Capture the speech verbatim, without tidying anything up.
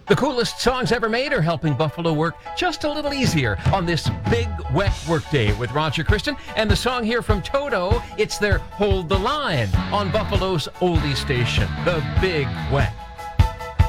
The coolest songs ever made are helping Buffalo work just a little easier on this big, wet workday with Roger Christian. And the song here from Toto, it's their Hold the Line on Buffalo's oldie station, The Big Wet.